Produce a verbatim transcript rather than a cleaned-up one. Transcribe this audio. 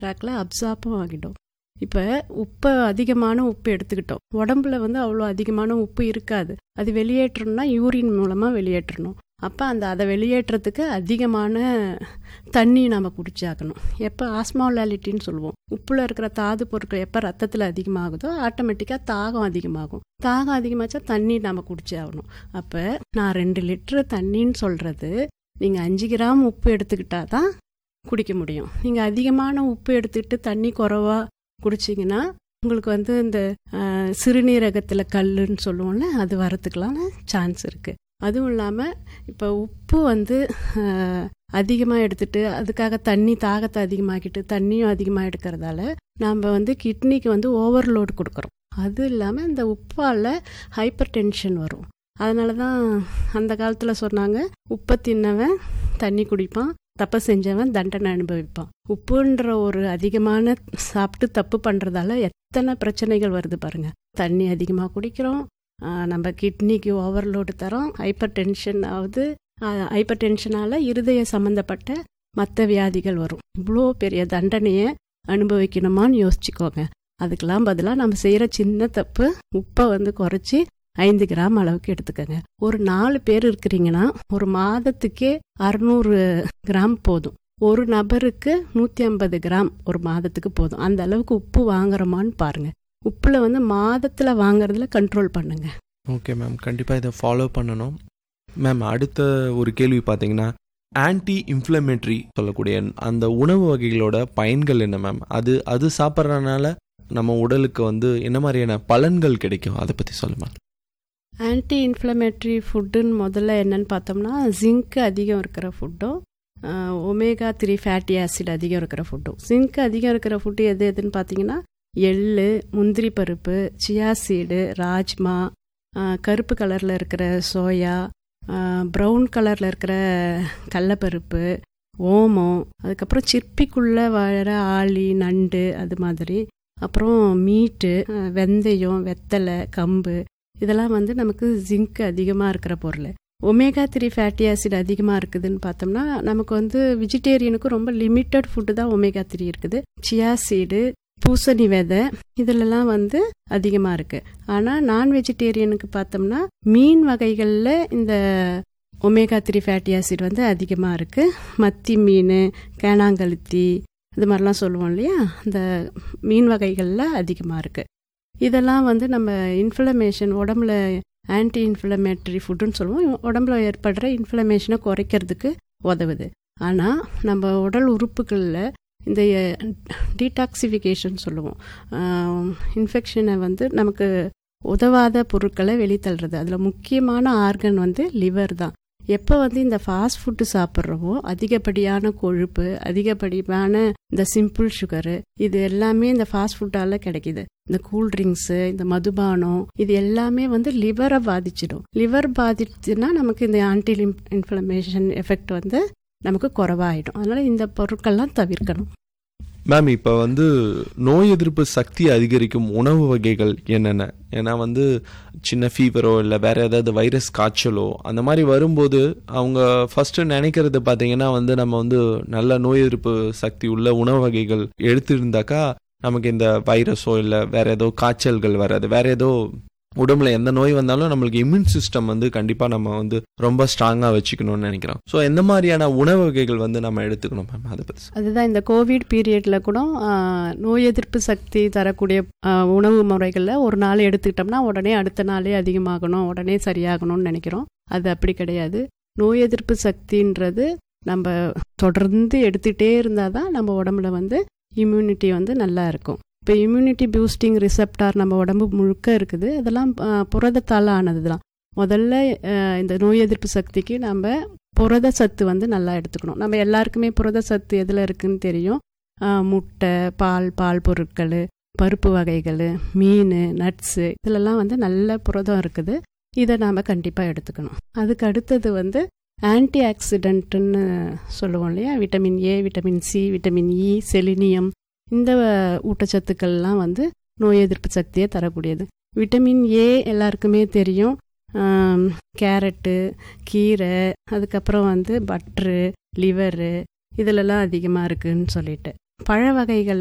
ட்ராக்ல அப்சார்பும் ஆகிடும். இப்போ உப்பை அதிகமான உப்பு எடுத்துக்கிட்டோம், உடம்புல வந்து அவ்வளோ அதிகமான உப்பு இருக்காது. அது வெளியேற்றணும்னா யூரின் மூலமாக வெளியேற்றணும். அப்போ அந்த அதை வெளியேற்றத்துக்கு அதிகமான தண்ணி நம்ம குடிச்சாக்கணும். எப்போ ஆஸ்மாலாலிட்டின்னு சொல்லுவோம், உப்பில் இருக்கிற தாது பொருட்கள் எப்போ ரத்தத்தில் அதிகமாகுதோ ஆட்டோமேட்டிக்காக தாகம் அதிகமாகும். தாகம் அதிகமாச்சா தண்ணி நம்ம குடிச்சாகணும். அப்போ நான் ரெண்டு லிட்டரு தண்ணின்னு சொல்கிறது, நீங்கள் அஞ்சு கிராம் உப்பு எடுத்துக்கிட்டா தான் குடிக்க முடியும். நீங்கள் அதிகமான உப்பு எடுத்துக்கிட்டு தண்ணி குறைவா குடிச்சிங்கன்னா உங்களுக்கு வந்து இந்த சிறுநீரகத்தில் கல்லுன்னு சொல்லுவோம்ல, அது வரத்துக்கெல்லாம் சான்ஸ் இருக்குது. அதுவும் இல்லாமல் இப்போ உப்பு வந்து அதிகமாக எடுத்துட்டு அதுக்காக தண்ணி தாகத்தை அதிகமாக்கிட்டு தண்ணியும் அதிகமாக எடுக்கிறதால நம்ம வந்து கிட்னிக்கு வந்து ஓவர்லோடு கொடுக்குறோம். அது இல்லாமல் இந்த உப்பால் ஹைப்பர் டென்ஷன் வரும். அதனால தான் அந்த காலத்தில் சொன்னாங்க, உப்பை தின்னவன் தண்ணி குடிப்பான், தப்பு செஞ்சவன் தண்டனை அனுபவிப்பான். உப்புன்ற ஒரு அதிகமான சாப்பிட்டு தப்பு பண்ணுறதால எத்தனை பிரச்சனைகள் வருது பாருங்கள். தண்ணி அதிகமாக குடிக்கிறோம், நம்ம கிட்னிக்கு ஓவர்லோடு தரோம், ஹைப்பர் டென்ஷன் ஆகுது. ஹைப்பர் டென்ஷனால் இருதய சம்மந்தப்பட்ட மற்ற வியாதிகள் வரும். இவ்வளோ பெரிய தண்டனையை அனுபவிக்கணுமான்னு யோசிச்சுக்கோங்க. அதுக்கெல்லாம் பதிலாக நம்ம செய்கிற சின்ன தப்பு, உப்பை வந்து குறைச்சி ஐந்து கிராம் அளவுக்கு எடுத்துக்கோங்க. ஒரு நாலு பேர் இருக்கிறீங்கன்னா ஒரு மாதத்துக்கே அறுநூறு கிராம் போதும். ஒரு நபருக்கு நூற்றி ஐம்பது கிராம் ஒரு மாதத்துக்கு போதும். அந்த அளவுக்கு உப்பு வாங்குறோமான்னு பாருங்கள். உப்பில் வந்து மாதத்தில் வாங்குறதுல கண்ட்ரோல் பண்ணுங்க. ஓகே மேம், கண்டிப்பாக இதை ஃபாலோ பண்ணணும். மேம், அடுத்த ஒரு கேள்வி பார்த்தீங்கன்னா, ஆன்டி இன்ஃப்ளமேட்ரி சொல்லக்கூடிய அந்த உணவு வகைகளோட பயன்கள் என்ன மேம்? அது அது சாப்பிட்றதுனால நம்ம உடலுக்கு வந்து என்ன மாதிரியான பலன்கள் கிடைக்கும், அதை பற்றி சொல்லுமா? ஆன்டி இன்ஃப்ளமேட்ரி ஃபுட்டுன்னு முதல்ல என்னன்னு பார்த்தோம்னா, ஜிங்க் அதிகம் இருக்கிற ஃபுட்டும் ஒமேகா த்ரீ ஃபேட்டி ஆசிட் அதிகம் இருக்கிற ஃபுட்டும். ஜிங்க் அதிகம் இருக்கிற ஃபுட்டு எது எதுன்னு பார்த்தீங்கன்னா, எள்ளு, முந்திரி பருப்பு, சியா சீடு, ராஜ்மா, கருப்பு கலரில் இருக்கிற சோயா, ப்ரௌன் கலரில் இருக்கிற கடலப்பருப்பு, ஓமம், அதுக்கப்புறம் சிற்பிக்குள்ளே வாழற ஆளி, நண்டு, அது மாதிரி, அப்புறம் மீட்டு, வெந்தயம், வெத்தலை, கம்பு, இதெல்லாம் வந்து நமக்கு ஜிங்க் அதிகமாக இருக்கிற பொருள். ஒமேகா த்ரீ ஃபேட்டி ஆசிட் அதிகமாக இருக்குதுன்னு பார்த்தோம்னா நமக்கு வந்து வெஜிடேரியனுக்கு ரொம்ப லிமிட்டட் ஃபுட்டு தான் ஒமேகா த்ரீ இருக்குது. சியா சீடு, பூசணி விதை, இதிலெல்லாம் வந்து அதிகமாக இருக்குது. ஆனால் நான் வெஜிடேரியனுக்கு பார்த்தோம்னா மீன் வகைகளில் இந்த ஒமேகா த்ரீ ஃபேட்டி ஆசிட் வந்து அதிகமாக இருக்குது. மத்தி மீன், கேனாங்கழுத்தி, இது மாதிரிலாம் சொல்லுவோம் இல்லையா, இந்த மீன் வகைகளில் அதிகமாக இருக்குது. இதெல்லாம் வந்து நம்ம இன்ஃப்ளமேஷன், உடம்புல ஆன்டி இன்ஃப்ளமேட்டரி ஃபுட்டுன்னு சொல்லுவோம், உடம்புல ஏற்படுற இன்ஃப்ளமேஷனை குறைக்கிறதுக்கு உதவுது. ஆனால் நம்ம உடல் உறுப்புகளில் இந்த டீடாக்சிஃபிகேஷன் சொல்லுவோம், இன்ஃபெக்ஷனை வந்து நமக்கு உதவாத பொருட்களை வெளித்தள்ளுறது. அதில் முக்கியமான ஆர்கன் வந்து லிவர் தான். எப்போ வந்து இந்த ஃபாஸ்ட் ஃபுட்டு சாப்பிட்றோமோ அதிகப்படியான கொழுப்பு, அதிகப்படியான இந்த சிம்பிள் சுகரு, இது எல்லாமே இந்த ஃபாஸ்ட் ஃபுட்டால் கிடைக்கிது. இந்த கூல்ட்ரிங்க்ஸு, இந்த மதுபானம், இது எல்லாமே வந்து லிவரை பாதிச்சிடும். லிவர் பாதிச்சுன்னா நமக்கு இந்த ஆன்டி இன்ஃப்ளமேஷன் எஃபெக்ட் வந்து நமக்கு குறைவாயிடும். அதனால் இந்த பொருட்கள்லாம் தவிர்க்கணும். மேம், இப்போ வந்து நோய் எதிர்ப்பு சக்தி அதிகரிக்கும் உணவு வகைகள் என்னென்ன? ஏன்னா வந்து சின்ன ஃபீவரோ இல்லை வேறு ஏதாவது வைரஸ் காய்ச்சலோ அந்த மாதிரி வரும்போது அவங்க ஃபஸ்ட்டு நினைக்கிறது பார்த்தீங்கன்னா வந்து நம்ம வந்து நல்ல நோய் எதிர்ப்பு சக்தி உள்ள உணவு வகைகள் எடுத்துருந்தாக்கா நமக்கு இந்த வைரஸோ இல்லை வேறு ஏதோ காய்ச்சல்கள் வராது, வேறு ஏதோ உடம்புல எந்த நோய் வந்தாலும் நம்மளுக்கு இம்யூன் சிஸ்டம் வந்து கண்டிப்பாக நம்ம வந்து ரொம்ப ஸ்ட்ராங்காக வச்சுக்கணும்னு நினைக்கிறோம். ஸோ எந்த மாதிரியான உணவு வகைகள் வந்து நம்ம எடுத்துக்கணும் மேம், அதை பற்றி? அதுதான் இந்த கோவிட் பீரியடில் கூட நோய் எதிர்ப்பு சக்தி தரக்கூடிய உணவு முறைகளில் ஒரு நாள் எடுத்துக்கிட்டோம்னா உடனே அடுத்த நாளே அதிகமாகணும், உடனே சரியாகணும்னு நினைக்கிறோம். அது அப்படி கிடையாது. நோய் எதிர்ப்பு சக்தின்றது நம்ம தொடர்ந்து எடுத்துகிட்டே இருந்தால் தான் நம்ம உடம்புல வந்து இம்யூனிட்டி வந்து நல்லா இருக்கும். இப்போ இம்யூனிட்டி பூஸ்டிங் ரிசெப்டார் நம்ம உடம்பு முழுக்க இருக்குது. அதெல்லாம் புரதத்தால் ஆனது தான். முதல்ல இந்த நோய் எதிர்ப்பு சக்திக்கு நம்ம புரத சத்து வந்து நல்லா எடுத்துக்கணும். நம்ம எல்லாருக்குமே புரத சத்து எதில் இருக்குதுன்னு தெரியும். முட்டை, பால், பால் பொருட்கள், பருப்பு வகைகள், மீன், நட்ஸு, இதிலெல்லாம் வந்து நல்ல புரதம் இருக்குது. இதை நாம் கண்டிப்பாக எடுத்துக்கணும். அதுக்கு அடுத்தது வந்து ஆன்டி ஆக்சிடென்ட்டுன்னு சொல்லுவோம் இல்லையா, vitamin A, vitamin C, vitamin E, selenium, இந்த ஊட்டச்சத்துக்கள்லாம் வந்து நோய் எதிர்ப்பு சக்தியை தரக்கூடியது. விட்டமின் ஏ எல்லாருக்குமே தெரியும், கேரட்டு, கீரை, அதுக்கப்புறம் வந்து பட்ரு, லிவரு, இதிலெல்லாம் அதிகமாக இருக்குதுன்னு சொல்லிட்டு. பழ வகைகள்